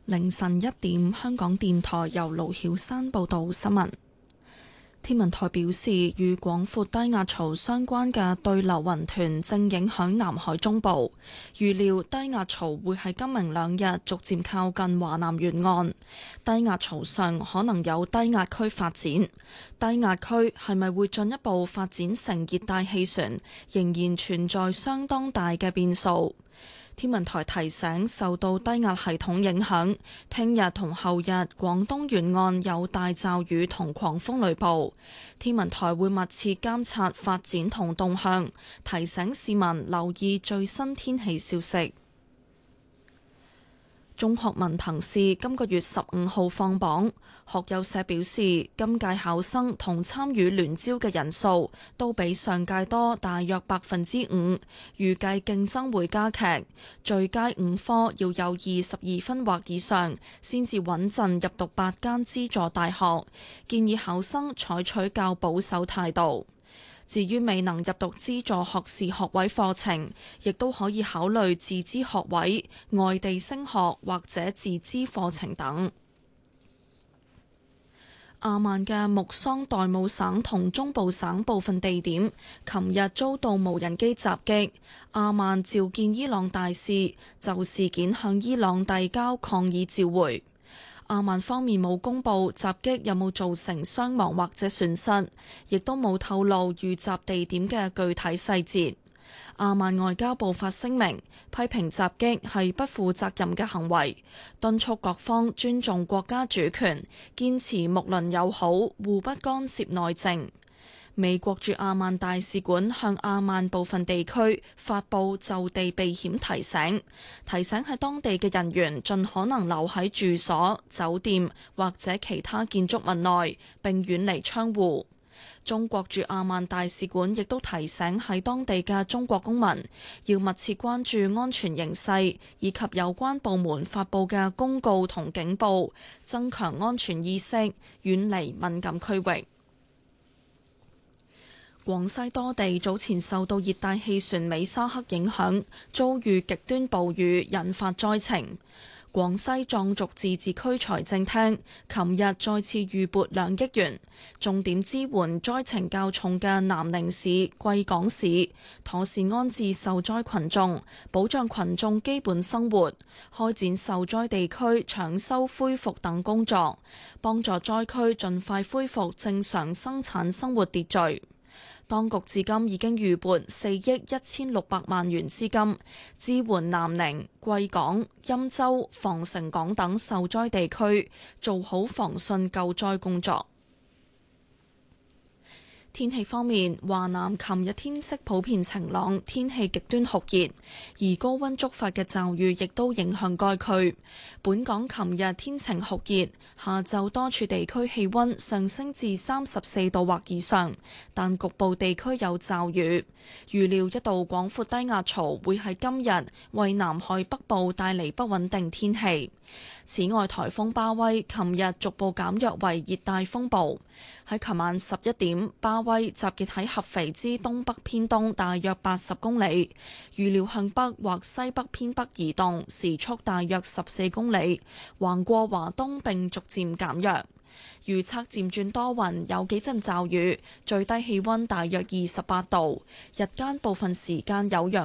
凌晨1點，香港電台由盧曉山報道新聞。天文台表示，與廣闊低壓槽相關嘅對流雲團正影響南海中部，預料低壓槽會喺今明兩日逐漸靠近華南沿岸。低壓槽上可能有低壓區發展，低壓區係咪會進一步發展成熱帶氣旋，仍然存在相當大嘅變數。天文台提醒，受到低壓系統影響，聽日同後日廣東沿岸有大驟雨同狂風雷暴。天文台會密切監察發展同動向，提醒市民留意最新天氣消息。中學文憑試今個月15號放榜，學友社表示，今屆考生同參與聯招嘅人數都比上屆多大約5%，預計競爭會加劇，最佳5科要有22分或以上，先至穩陣入讀8間資助大學，建議考生採取較保守態度。至於未能入讀資助學士學位課程，亦都可以考慮自資學位、外地升學或者自資課程等。阿曼嘅木桑代姆省同中部省部分地點，琴日遭到無人機襲擊。阿曼召見伊朗大使，就事件向伊朗遞交抗議照會。阿曼方面冇公布襲擊有冇造成傷亡或者損失，亦都冇透露遇襲地點嘅具體細節。阿曼外交部發聲明，批評襲擊係不負責任嘅行為，敦促各方尊重國家主權，堅持睦鄰友好，互不干涉內政。美國駐阿曼大使館向阿曼部分地區發布就地避險提醒，提醒喺當地嘅人員盡可能留喺住所、酒店或者其他建築物內，並遠離窗戶。中國駐阿曼大使館亦都提醒喺當地嘅中國公民要密切關注安全形勢，以及有關部門發布嘅公告同警報，增強安全意識，遠離敏感區域。廣西多地早前受到熱帶氣旋美沙克影響，遭遇極端暴雨，引發災情。廣西壯族自治區財政廳琴日再次預撥2億元，重點支援災情較重嘅南寧市、貴港市，妥善安置受災群眾，保障群眾基本生活，開展受災地區搶修恢復等工作，幫助災區盡快恢復正常生產生活秩序。當局至今已經預撥4億1600萬元資金，支援南寧、貴港、欽州、防城港等受災地區，做好防汛救災工作。天氣方面，華南琴日天色普遍晴朗，天氣極端酷熱，而高溫觸發嘅驟雨亦都影響該區。本港琴日天晴酷熱，下晝多處地區氣溫上升至34度或以上，但局部地區有驟雨。預料一道廣闊低壓槽會喺今日為南海北部帶嚟不穩定天氣。此外，颱風巴威琴日逐步減弱為熱帶風暴。喺琴晚11點，巴威集結喺合肥之東北偏東大約80公里，預料向北或西北偏北移動，時速大約14公里，橫過華東並逐漸減弱。預測漸轉多雲，有幾陣驟雨，最低氣溫大約28度，日間部分時間有陽